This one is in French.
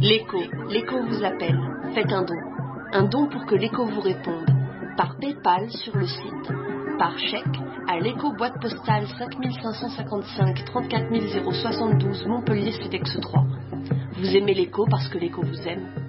L'écho, l'écho vous appelle. Faites un don. Un don pour que l'écho vous réponde. Par PayPal sur le site. Par chèque à l'écho boîte postale 5555 34 072 Montpellier Cedex 3. Vous aimez l'écho parce que l'écho vous aime.